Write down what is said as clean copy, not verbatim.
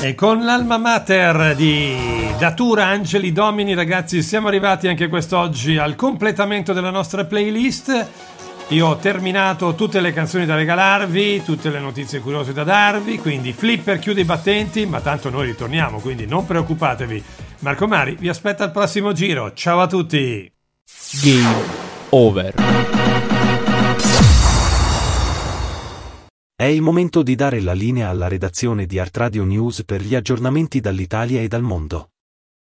E con l'alma mater di Datura Angeli Domini, ragazzi, siamo arrivati anche quest'oggi al completamento della nostra playlist. Io ho terminato tutte le canzoni da regalarvi, tutte le notizie curiose da darvi, quindi Flipper chiude i battenti, ma tanto noi ritorniamo, quindi non preoccupatevi. Marco Mari vi aspetta al prossimo giro. Ciao a tutti. Game over. È il momento di dare la linea alla redazione di Art Radio News per gli aggiornamenti dall'Italia e dal mondo.